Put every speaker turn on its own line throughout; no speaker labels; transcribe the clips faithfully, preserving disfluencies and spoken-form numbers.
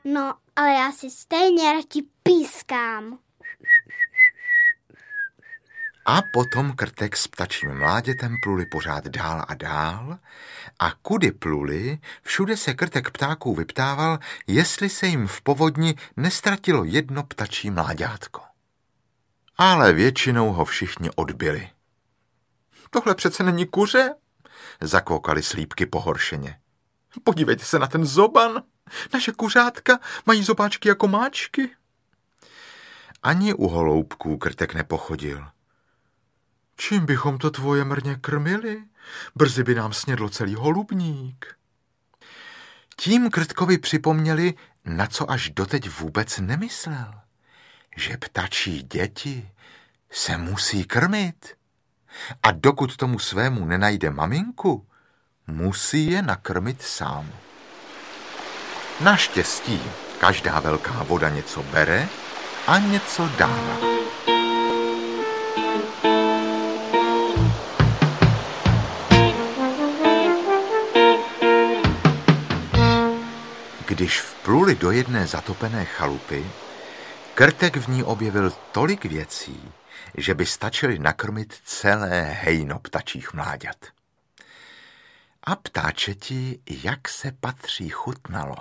No, ale já si stejně radši pískám.
A potom Krtek s ptačím mládětem pluli pořád dál a dál a kudy pluli, všude se Krtek ptáků vyptával, jestli se jim v povodni nestratilo jedno ptačí mláďátko. Ale většinou ho všichni odbyli. Tohle přece není kuře, zakvokali slípky pohoršeně. Podívejte se na ten zoban, naše kuřátka mají zobáčky jako máčky. Ani u holoubků Krtek nepochodil. Čím bychom to tvoje mrně krmili? Brzy by nám snědlo celý holubník. Tím Krtkovi připomněli, na co až doteď vůbec nemyslel. Že ptačí děti se musí krmit. A dokud tomu svému nenajde maminku, musí je nakrmit sám. Naštěstí každá velká voda něco bere a něco dává. Když vpluli do jedné zatopené chalupy, Krtek v ní objevil tolik věcí, že by stačili nakrmit celé hejno ptačích mláďat. A ptáčeti, jak se patří, chutnalo.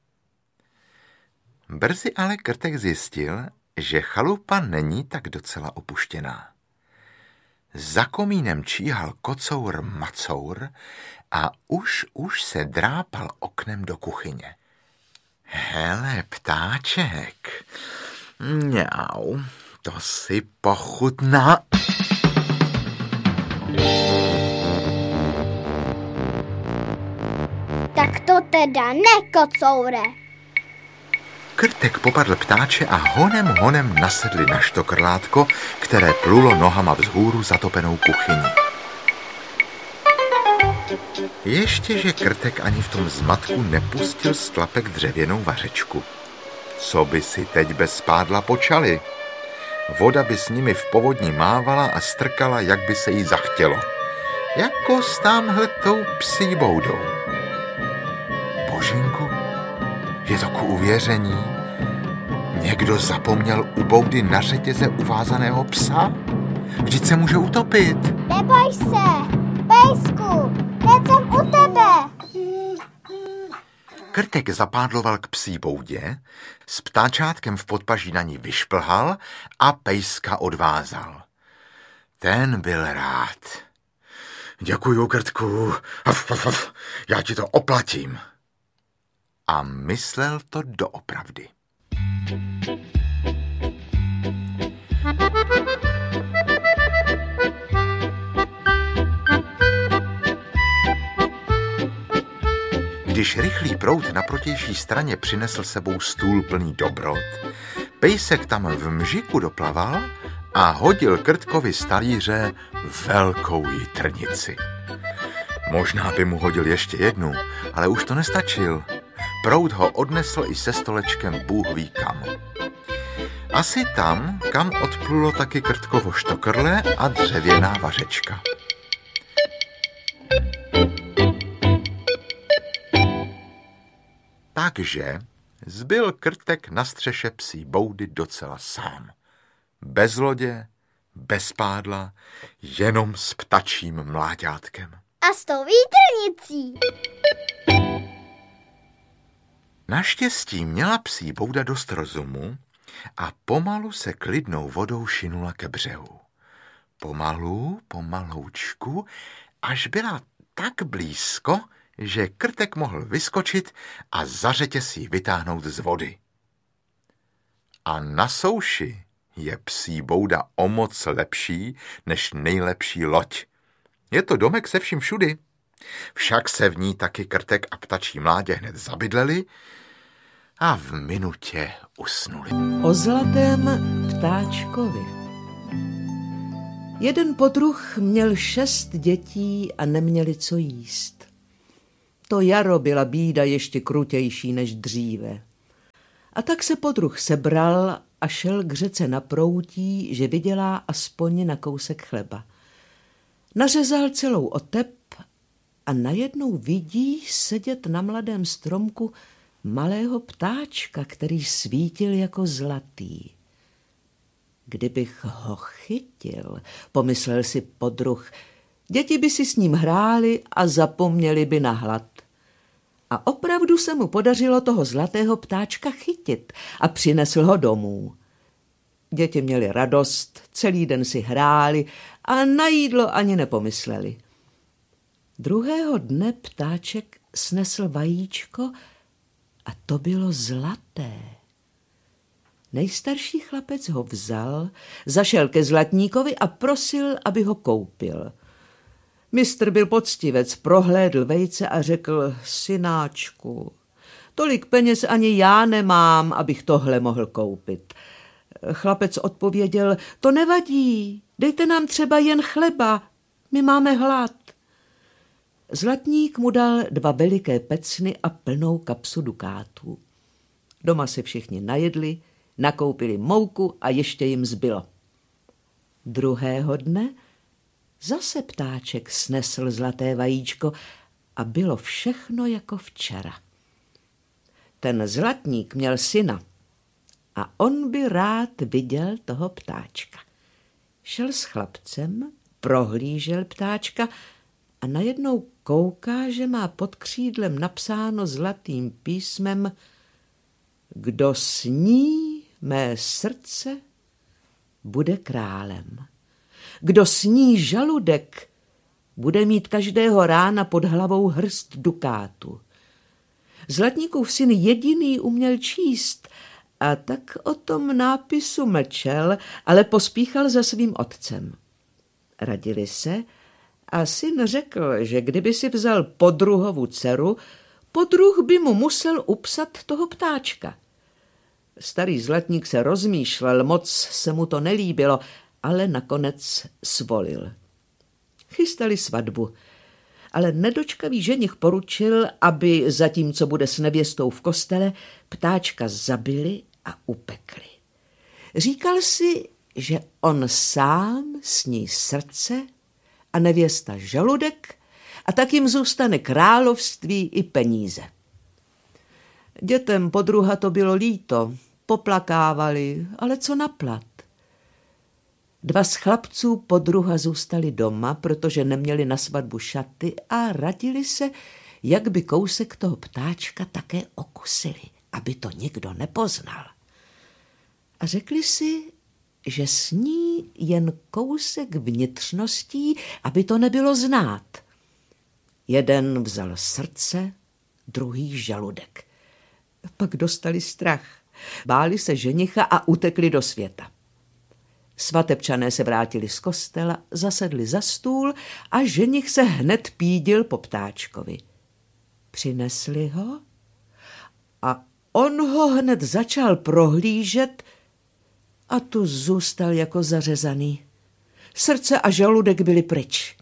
Brzy ale Krtek zjistil, že chalupa není tak docela opuštěná. Za komínem číhal kocour macour a už už se drápal oknem do kuchyně. Hele, ptáček, mňau, to si pochutná.
Tak to teda ne, kocoure.
Krtek popadl ptáče a honem honem nasedli na štokrlátko, které plulo nohama vzhůru zatopenou kuchyní. Ještěže Krtek ani v tom zmatku nepustil z tlapek dřevěnou vařečku. Co by si teď bez spádla počali? Voda by s nimi v povodni mávala a strkala, jak by se jí zachtělo. Jako s támhletou psí boudou. Božínku, je to ku uvěření. Někdo zapomněl u boudy na řetěze uvázaného psa? Vždyť se může utopit.
Neboj se, pejsku, teď jsem u tebe.
Krtek zapádloval k psí boudě, s ptáčátkem v podpaží na ní vyšplhal a pejska odvázal. Ten byl rád. Děkuju, Krtku, já ti to oplatím. A myslel to doopravdy. Když rychlý proud na protější straně přinesl sebou stůl plný dobrot, pejsek tam v mžiku doplaval a hodil Krtkovi z talíře velkou jitrnici. Možná by mu hodil ještě jednu, ale už to nestačil. Proud ho odnesl i se stolečkem Bůh ví kam. Asi tam, kam odplulo taky Krtkovo štokrle a dřevěná vařečka. Takže zbyl Krtek na střeše psí boudy docela sám. Bez lodě, bez pádla, jenom s ptačím mláďátkem.
A s tou výtrnicí.
Naštěstí měla psí bouda dost rozumu a pomalu se klidnou vodou šinula ke břehu. Pomalu, pomaloučku, až byla tak blízko, že Krtek mohl vyskočit a za řetěz ji vytáhnout z vody. A na souši je psí bouda o moc lepší než nejlepší loď. Je to domek se vším všudy. Však se v ní taky Krtek a ptačí mládě hned zabydleli a v minutě usnuli.
O zlatém ptáčkovi. Jeden podruh měl šest dětí a neměli co jíst. To jaro byla bída ještě krutější než dříve. A tak se podruh sebral a šel k řece na proutí, že vydělá aspoň na kousek chleba. Nařezal celou otep a najednou vidí sedět na mladém stromku malého ptáčka, který svítil jako zlatý. Kdybych ho chytil, pomyslel si podruh, děti by si s ním hráli a zapomněli by na hlad. A opravdu se mu podařilo toho zlatého ptáčka chytit a přinesl ho domů. Děti měly radost, celý den si hráli a na jídlo ani nepomysleli. Druhého dne ptáček snesl vajíčko a to bylo zlaté. Nejstarší chlapec ho vzal, zašel ke zlatníkovi a prosil, aby ho koupil. Mistr byl poctivec, prohlédl vejce a řekl: synáčku, tolik peněz ani já nemám, abych tohle mohl koupit. Chlapec odpověděl: to nevadí, dejte nám třeba jen chleba, my máme hlad. Zlatník mu dal dva veliké pecny a plnou kapsu dukátů. Doma se všichni najedli, nakoupili mouku a ještě jim zbylo. Druhého dne zase ptáček snesl zlaté vajíčko a bylo všechno jako včera. Ten zlatník měl syna a on by rád viděl toho ptáčka. Šel s chlapcem, prohlížel ptáčka a najednou kouká, že má pod křídlem napsáno zlatým písmem: kdo sní mé srdce, bude králem. Kdo sní žaludek, bude mít každého rána pod hlavou hrst dukátu. Zlatníkův syn jediný uměl číst a tak o tom nápisu mlčel, ale pospíchal za svým otcem. Radili se a syn řekl, že kdyby si vzal podruhovu dceru, podruh by mu musel upsat toho ptáčka. Starý zlatník se rozmýšlel, moc se mu to nelíbilo, ale nakonec svolil. Chystali svatbu, ale nedočkavý ženich poručil, aby zatímco bude s nevěstou v kostele, ptáčka zabili a upekli. Říkal si, že on sám sní srdce a nevěsta žaludek a tak jim zůstane království i peníze. Dětem podruha to bylo líto, poplakávali, ale co naplat. Dva z chlapců podruha zůstali doma, protože neměli na svatbu šaty a radili se, jak by kousek toho ptáčka také okusili, aby to nikdo nepoznal. A řekli si, že sní jen kousek vnitřností, aby to nebylo znát. Jeden vzal srdce, druhý žaludek. Pak dostali strach, báli se ženicha a utekli do světa. Svatebčané se vrátili z kostela, zasedli za stůl a ženich se hned pídil po ptáčkovi. Přinesli ho a on ho hned začal prohlížet a tu zůstal jako zařezaný. Srdce a žaludek byly pryč.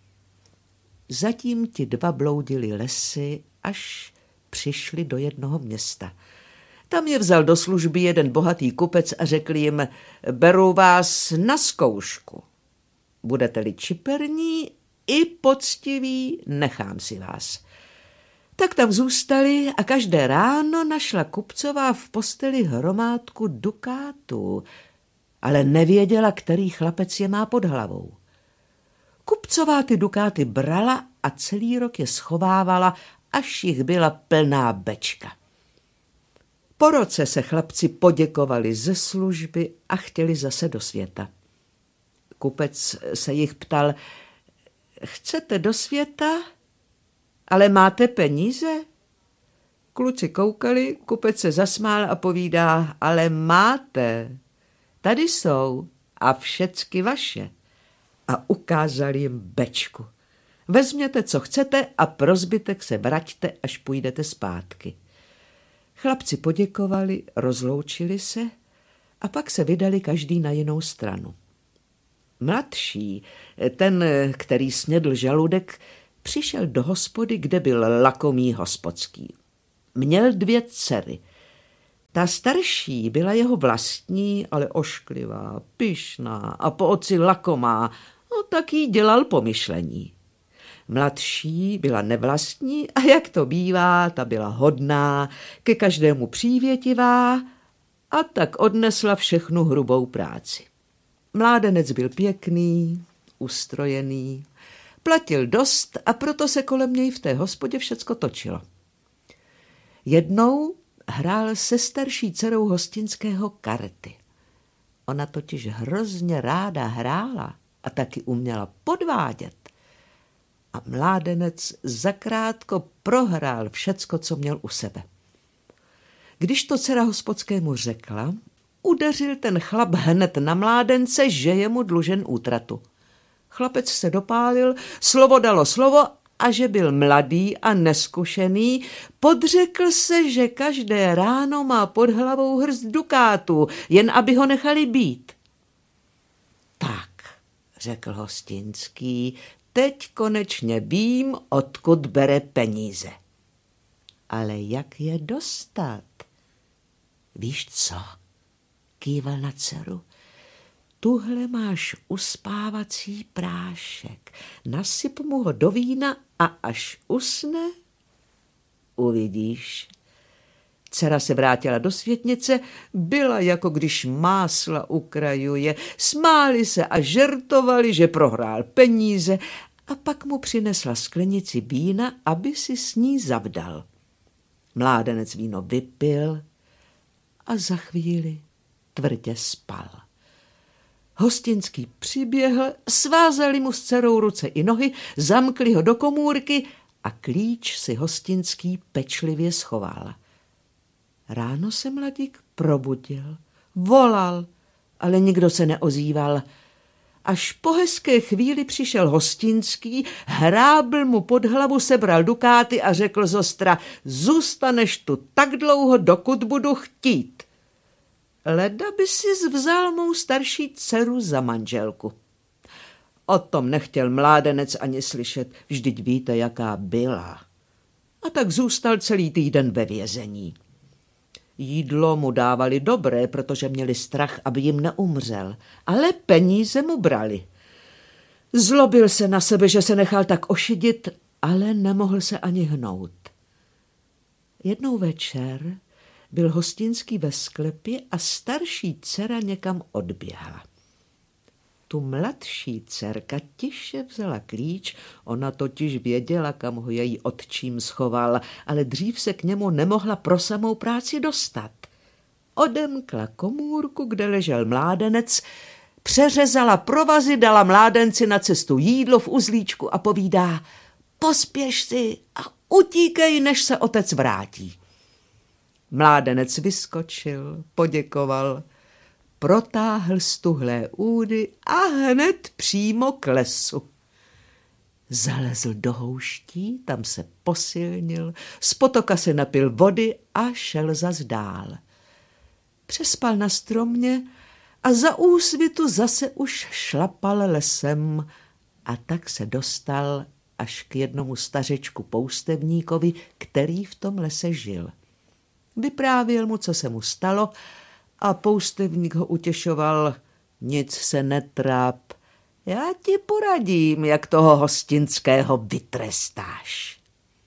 Zatím ti dva bloudili lesy, až přišli do jednoho města. Tam je vzal do služby jeden bohatý kupec a řekl jim: beru vás na zkoušku. Budete-li čiperní i poctiví, nechám si vás. Tak tam zůstali a každé ráno našla kupcová v posteli hromádku dukátů, ale nevěděla, který chlapec je má pod hlavou. Kupcová ty dukáty brala a celý rok je schovávala, až jich byla plná bečka. Po roce se chlapci poděkovali ze služby a chtěli zase do světa. Kupec se jich ptal: chcete do světa, ale máte peníze? Kluci koukali, kupec se zasmál a povídá: ale máte, tady jsou a všecky vaše. A ukázal jim bečku. Vezměte, co chcete a pro zbytek se vraťte, až půjdete zpátky. Chlapci poděkovali, rozloučili se a pak se vydali každý na jinou stranu. Mladší, ten, který snědl žaludek, přišel do hospody, kde byl lakomý hospodský. Měl dvě dcery. Ta starší byla jeho vlastní, ale ošklivá, pyšná a po oci lakomá, no tak jí dělal pomyšlení. Mladší byla nevlastní a jak to bývá, ta byla hodná, ke každému přívětivá a tak odnesla všechnu hrubou práci. Mládenec byl pěkný, ustrojený, platil dost a proto se kolem něj v té hospodě všecko točilo. Jednou hrál se starší dcerou hostinského karty. Ona totiž hrozně ráda hrála a taky uměla podvádět. A mládenec zakrátko prohrál všecko, co měl u sebe. Když to dcera hospodskému řekla, udeřil ten chlap hned na mládence, že je mu dlužen útratu. Chlapec se dopálil, slovo dalo slovo a že byl mladý a neskušený, podřekl se, že každé ráno má pod hlavou hrst dukátů, jen aby ho nechali být. Tak, řekl hostinský, teď konečně vím, odkud bere peníze. Ale jak je dostat? Víš co? Kýval na dceru. Tuhle máš uspávací prášek. Nasyp mu ho do vína a až usne, uvidíš. Dcera se vrátila do světnice, byla jako když másla ukrajuje. Smáli se a žertovali, že prohrál peníze a pak mu přinesla sklenici vína, aby si s ní zavdal. Mládenec víno vypil a za chvíli tvrdě spal. Hostinský přiběhl, svázali mu s dcerou ruce i nohy, zamkli ho do komůrky a klíč si hostinský pečlivě schoval. Ráno se mladík probudil, volal, ale nikdo se neozýval. Až po hezké chvíli přišel hostinský, hrábl mu pod hlavu, sebral dukáty a řekl zostra, zůstaneš tu tak dlouho, dokud budu chtít. Leda by si vzal mou starší dceru za manželku. O tom nechtěl mládenec ani slyšet, vždyť víte, jaká byla. A tak zůstal celý týden ve vězení. Jídlo mu dávali dobré, protože měli strach, aby jim neumřel, ale peníze mu brali. Zlobil se na sebe, že se nechal tak ošidit, ale nemohl se ani hnout. Jednou večer byl hostinský ve sklepě a starší dcera někam odběhla. Tu mladší dcerka tiše vzala klíč, ona totiž věděla, kam ho její otčím schoval, ale dřív se k němu nemohla pro samou práci dostat. Odemkla komůrku, kde ležel mládenec, přeřezala provazy, dala mládenci na cestu jídlo v uzlíčku a povídá, pospěš si a utíkej, než se otec vrátí. Mládenec vyskočil, poděkoval, protáhl stuhlé údy a hned přímo k lesu. Zalezl do houští, tam se posilnil, z potoka se napil vody a šel zas dál. Přespal na stromě a za úsvitu zase už šlapal lesem a tak se dostal až k jednomu stařečku poustevníkovi, který v tom lese žil. Vyprávěl mu, co se mu stalo, a poustevník ho utěšoval, nic se netráp, já ti poradím, jak toho hostinského vytrestáš.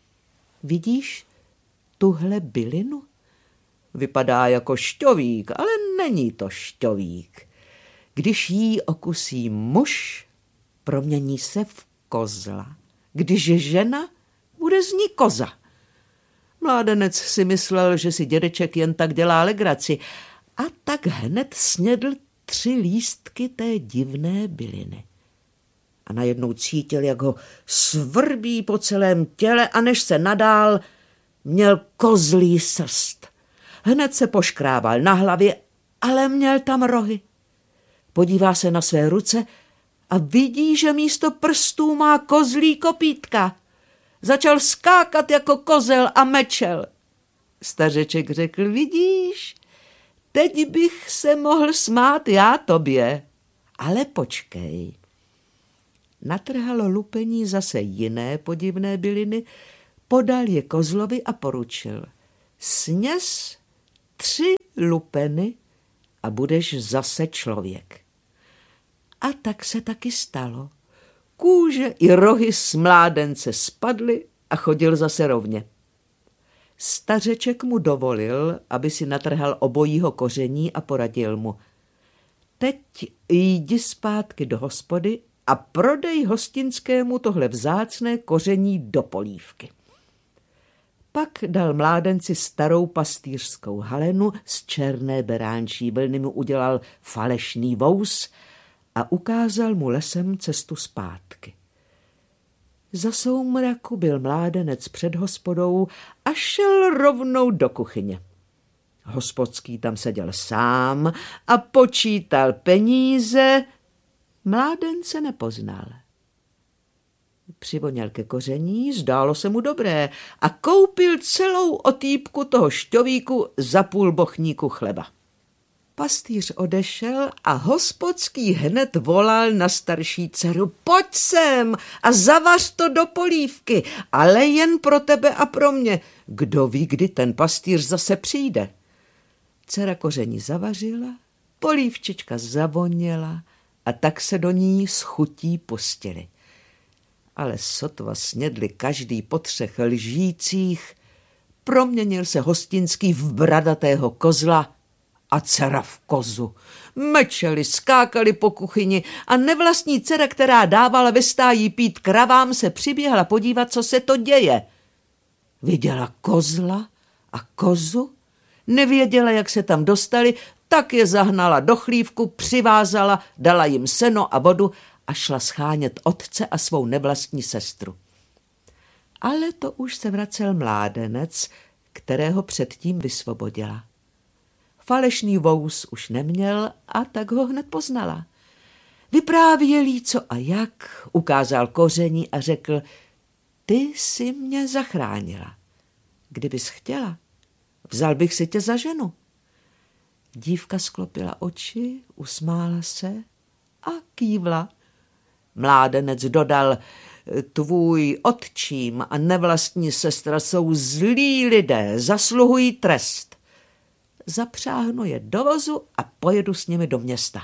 Vidíš tuhle bylinu? Vypadá jako šťovík, ale není to šťovík. Když jí okusí muž, promění se v kozla. Když je žena, bude z ní koza. Mládenec si myslel, že si dědeček jen tak dělá legraci, a tak hned snědl tři lístky té divné byliny. A najednou cítil, jak ho svrbí po celém těle a než se nadál, měl kozlí srst. Hned se poškrábal na hlavě, ale měl tam rohy. Podívá se na své ruce a vidí, že místo prstů má kozlí kopítka. Začal skákat jako kozel a mečel. Stařeček řekl, vidíš, teď bych se mohl smát já tobě, ale počkej. Natrhalo lupení zase jiné podivné byliny, podal je kozlovi a poručil. Sněz tři lupeny a budeš zase člověk. A tak se taky stalo. kůže i rohy z mládence spadly a chodil zase rovně. Stařeček mu dovolil, aby si natrhal obojího koření a poradil mu: teď jdi zpátky do hospody a prodej hostinskému tohle vzácné koření do polívky. Pak dal mládenci starou pastýřskou halenu z černé beránčí vlny, mu udělal falešný vous a ukázal mu lesem cestu zpátky. Za soumraku byl mládenec před hospodou a šel rovnou do kuchyně. Hospodský tam seděl sám a počítal peníze. Mládence nepoznal. Přivoněl ke koření, zdálo se mu dobré a koupil celou otýpku toho šťovíku za půl bochníku chleba. Pastýř odešel a hospodský hned volal na starší dceru: pojď sem a zavař to do polívky, ale jen pro tebe a pro mě. Kdo ví, kdy ten pastýř zase přijde. Dcera koření zavařila, polívčička zavoněla a tak se do ní s chutí pustili. Ale sotva snědli každý po třech lžících, proměnil se hostinský v bradatého kozla a dcera v kozu. Mečeli, skákali po kuchyni a nevlastní dcera, která dávala ve stáji pít kravám, se přiběhla podívat, co se to děje. Viděla kozla a kozu, nevěděla, jak se tam dostali, tak je zahnala do chlívku, přivázala, dala jim seno a vodu a šla schánět otce a svou nevlastní sestru. Ale to už se vracel mládenec, kterého předtím vysvobodila. Falešný vous už neměl a tak ho hned poznala. Vyprávěl jí co a jak, ukázal koření a řekl: ty jsi mě zachránila. Kdybys chtěla, vzal bych si tě za ženu. Dívka sklopila oči, usmála se a kývla. Mládenec dodal: tvůj otčím a nevlastní sestra jsou zlí lidé, zasluhují trest. Zapřáhnu je do vozu a pojedu s nimi do města.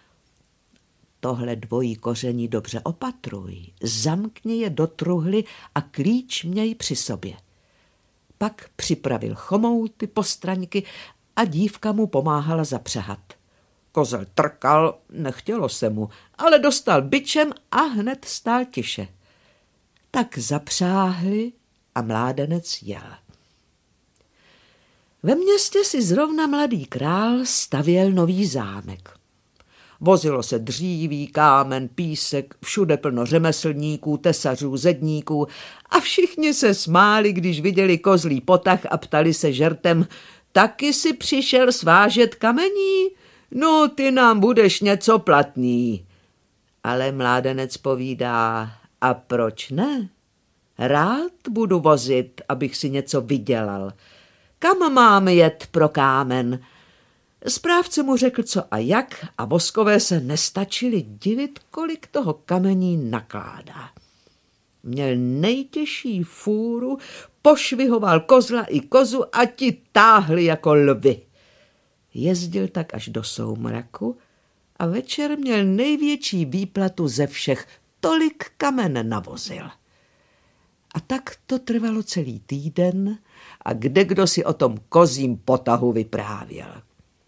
Tohle dvojí koření dobře opatruj, zamkni je do truhly a klíč měj při sobě. Pak připravil chomouty, postraňky a dívka mu pomáhala zapřahat. Kozel trkal, nechtělo se mu, ale dostal bičem a hned stál tiše. Tak zapřáhli a mládenec jel. Ve městě si zrovna mladý král stavěl nový zámek. Vozilo se dříví, kámen, písek, všude plno řemeslníků, tesařů, zedníků a všichni se smáli, když viděli kozlý potah a ptali se žertem: taky si přišel svážet kamení? No, ty nám budeš něco platný. Ale mládenec povídá: a proč ne? Rád budu vozit, abych si něco vydělal. Kam mám jet pro kámen? Správce mu řekl co a jak a voskové se nestačili divit, kolik toho kamení nakládá. Měl nejtěžší fůru, pošvihoval kozla i kozu a ti táhli jako lvy. Jezdil tak až do soumraku a večer měl největší výplatu ze všech, tolik kamen navozil. A tak to trvalo celý týden a kdekdo si o tom kozím potahu vyprávěl.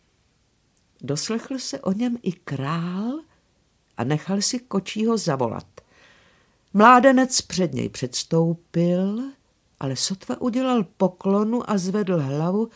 Doslechl se o něm i král a nechal si kočího zavolat. Mládenec před něj předstoupil, ale sotva udělal poklonu a zvedl hlavu,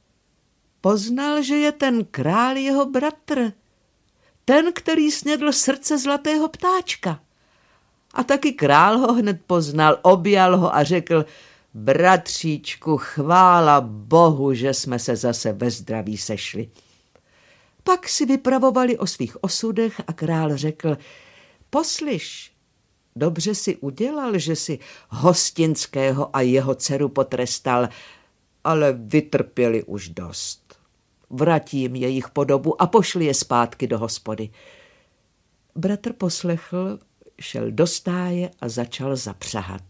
poznal, že je ten král jeho bratr, ten, který snědl srdce zlatého ptáčka. A taky král ho hned poznal, objal ho a řekl: bratříčku, chvála Bohu, že jsme se zase ve zdraví sešli. Pak si vypravovali o svých osudech a král řekl: poslyš, dobře si udělal, že si hostinského a jeho dceru potrestal, ale vytrpěli už dost. Vrátím jejich podobu a pošli je zpátky do hospody. Bratr poslechl, šel do stáje a začal zapřahat.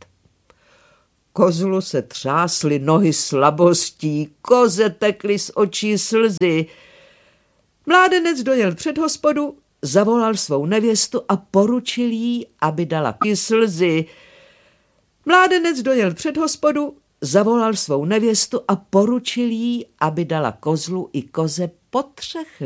Kozlu se třásly nohy slabostí, koze tekly z očí slzy. Mládenec dojel před hospodu zavolal svou nevěstu a poručil jí, aby dala slzy. Mládenec dojel před hospodu, zavolal svou nevěstu a poručil jí, aby dala kozlu i koze po třech